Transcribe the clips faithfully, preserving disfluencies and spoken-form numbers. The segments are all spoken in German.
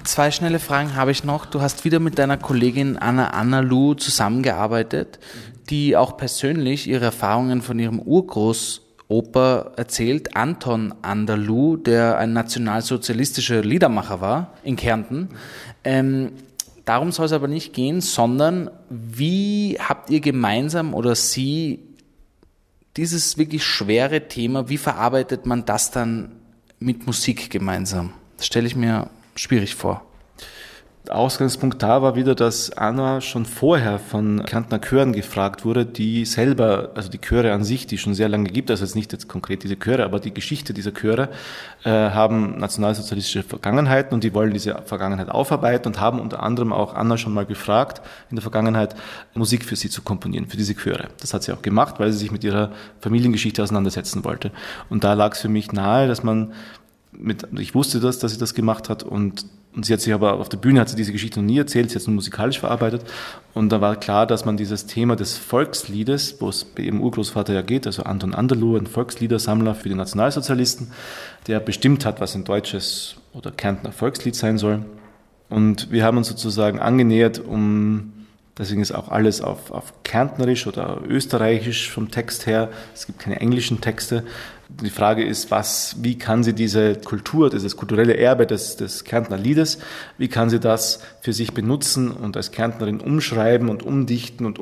Zwei schnelle Fragen habe ich noch. Du hast wieder mit deiner Kollegin Anna Analu zusammengearbeitet, die auch persönlich ihre Erfahrungen von ihrem Urgroßopa erzählt, Anton Analu, der ein nationalsozialistischer Liedermacher war in Kärnten. Ähm, darum soll es aber nicht gehen, sondern wie habt ihr gemeinsam oder sie dieses wirklich schwere Thema, wie verarbeitet man das dann mit Musik gemeinsam? Das stelle ich mir schwierig vor. Der Ausgangspunkt da war wieder, dass Anna schon vorher von Kärntner Chören gefragt wurde, die selber, also die Chöre an sich, die schon sehr lange gibt, also jetzt nicht jetzt konkret diese Chöre, aber die Geschichte dieser Chöre, äh, haben nationalsozialistische Vergangenheiten und die wollen diese Vergangenheit aufarbeiten und haben unter anderem auch Anna schon mal gefragt, in der Vergangenheit Musik für sie zu komponieren, für diese Chöre. Das hat sie auch gemacht, weil sie sich mit ihrer Familiengeschichte auseinandersetzen wollte. Und da lag es für mich nahe, dass man mit, ich wusste das, dass sie das gemacht hat und Und sie hat sich aber auf der Bühne hat sie diese Geschichte noch nie erzählt, sie hat es nur musikalisch verarbeitet. Und da war klar, dass man dieses Thema des Volksliedes, wo es bei ihrem Urgroßvater ja geht, also Anton Analu, ein Volksliedersammler für die Nationalsozialisten, der bestimmt hat, was ein deutsches oder Kärntner Volkslied sein soll. Und wir haben uns sozusagen angenähert, um, deswegen ist auch alles auf, auf Kärntnerisch oder Österreichisch vom Text her, es gibt keine englischen Texte. Die Frage ist, was, wie kann sie diese Kultur, dieses kulturelle Erbe des, des Kärntner Liedes, wie kann sie das für sich benutzen und als Kärntnerin umschreiben und umdichten und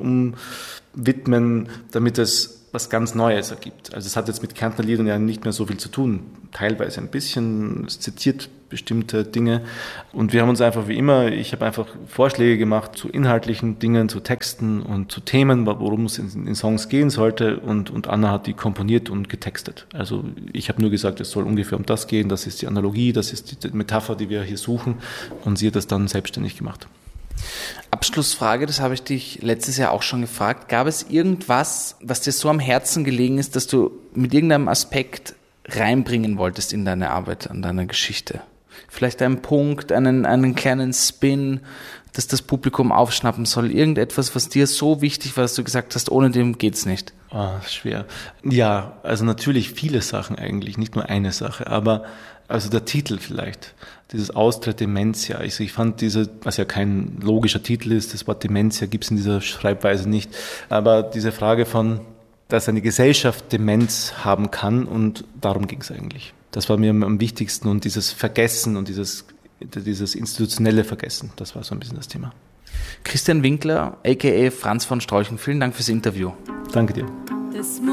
umwidmen, damit es was ganz Neues ergibt. Also es hat jetzt mit Kärntner Liedern ja nicht mehr so viel zu tun, teilweise ein bisschen, es zitiert bestimmte Dinge und wir haben uns einfach wie immer, ich habe einfach Vorschläge gemacht zu inhaltlichen Dingen, zu Texten und zu Themen, worum es in, in Songs gehen sollte und, und Anna hat die komponiert und getextet. Also ich habe nur gesagt, es soll ungefähr um das gehen, das ist die Analogie, das ist die Metapher, die wir hier suchen und sie hat das dann selbstständig gemacht. Abschlussfrage, das habe ich dich letztes Jahr auch schon gefragt. Gab es irgendwas, was dir so am Herzen gelegen ist, dass du mit irgendeinem Aspekt reinbringen wolltest in deine Arbeit, an deiner Geschichte? Vielleicht einen Punkt, einen, einen kleinen Spin, dass das Publikum aufschnappen soll. Irgendetwas, was dir so wichtig war, dass du gesagt hast, ohne dem geht's nicht. Oh, schwer. Ja, also natürlich viele Sachen eigentlich, nicht nur eine Sache, aber also der Titel vielleicht, dieses Austritt Dementia. Also ich fand diese, was ja kein logischer Titel ist, das Wort Dementia gibt es in dieser Schreibweise nicht, aber diese Frage von, dass eine Gesellschaft Demenz haben kann und darum ging es eigentlich. Das war mir am wichtigsten und dieses Vergessen und dieses, dieses institutionelle Vergessen, das war so ein bisschen das Thema. Christian Winkler, aka Franz von Strauchen, vielen Dank fürs Interview. Danke dir.